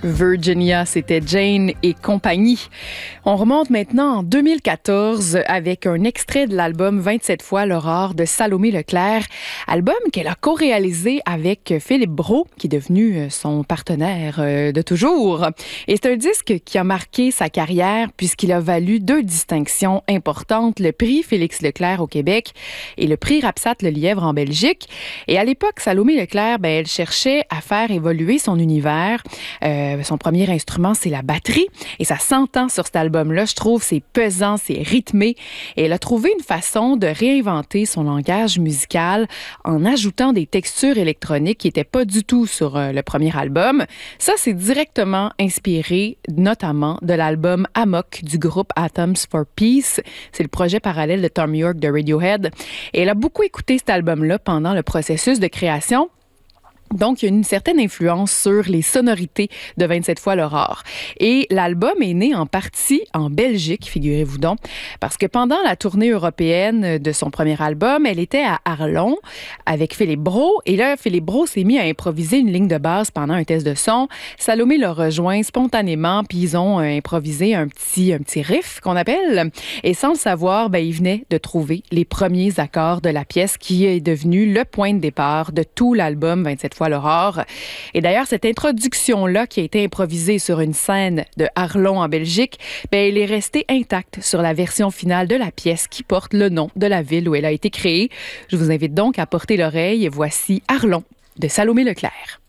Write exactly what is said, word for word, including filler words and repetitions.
Virginia, c'était Jane et compagnie. On remonte maintenant en deux mille quatorze avec un extrait de l'album vingt-sept fois l'aurore de Salomé Leclerc, album qu'elle a co-réalisé avec Philippe Brault, qui est devenu son partenaire de toujours. Et c'est un disque qui a marqué sa carrière puisqu'il a valu deux distinctions importantes, le prix Félix Leclerc au Québec et le prix Rapsat Le Lièvre en Belgique. Et à l'époque, Salomé Leclerc, ben, elle cherchait à faire évoluer son univers. Euh, Son premier instrument, c'est la batterie. Et ça s'entend sur cet album-là. Je trouve c'est pesant, c'est rythmé. Et elle a trouvé une façon de réinventer son langage musical en ajoutant des textures électroniques qui n'étaient pas du tout sur euh, le premier album. Ça, c'est directement inspiré notamment de l'album Amok du groupe Atoms for Peace. C'est le projet parallèle de Thom Yorke de Radiohead. Et elle a beaucoup écouté cet album-là pendant le processus de création. Donc, il y a une certaine influence sur les sonorités de vingt-sept fois l'aurore. Et l'album est né en partie en Belgique, figurez-vous donc, parce que pendant la tournée européenne de son premier album, elle était à Arlon avec Philippe Brault. Et là, Philippe Brault s'est mis à improviser une ligne de basse pendant un test de son. Salomé l'a rejoint spontanément, puis ils ont improvisé un petit, un petit riff qu'on appelle. Et sans le savoir, ben, il venait de trouver les premiers accords de la pièce qui est devenu le point de départ de tout l'album vingt-sept fois l'aurore. Et d'ailleurs, cette introduction-là qui a été improvisée sur une scène de Arlon en Belgique, ben, elle est restée intacte sur la version finale de la pièce qui porte le nom de la ville où elle a été créée. Je vous invite donc à porter l'oreille et voici Arlon de Salomé Leclerc.